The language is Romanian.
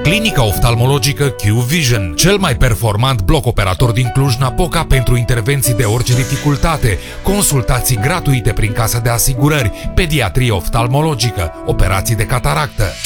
Clinica oftalmologică Q-Vision, cel mai performant bloc operator din Cluj-Napoca pentru intervenții de orice dificultate, consultații gratuite prin casa de asigurări, pediatrie oftalmologică, operații de cataractă.